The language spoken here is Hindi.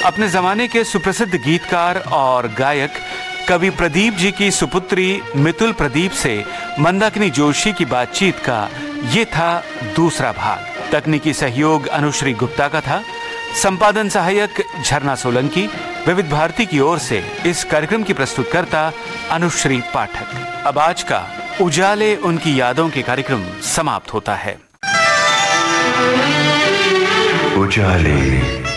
अपने जमाने के सुप्रसिद्ध गीतकार और गायक कवि प्रदीप जी की सुपुत्री मितुल प्रदीप से मंदाकिनी जोशी की बातचीत का ये था दूसरा भाग। तकनीकी सहयोग अनुश्री गुप्ता का था। संपादन सहायक झरना सोलंकी। विविध भारती की ओर से इस कार्यक्रम की प्रस्तुतकर्ता अनुश्री पाठक। अब आज का उजाले उनकी यादों के कार्यक्रम समाप्त होता है। उजाले